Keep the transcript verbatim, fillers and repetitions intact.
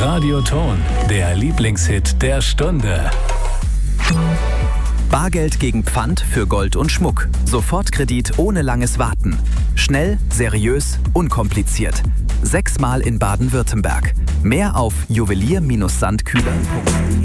Radioton, der Lieblingshit der Stunde. Bargeld gegen Pfand für Gold und Schmuck. Sofortkredit ohne langes Warten. Schnell, seriös, unkompliziert. Sechsmal in Baden-Württemberg. Mehr auf juwelier Bindestrich sandkühler punkt de.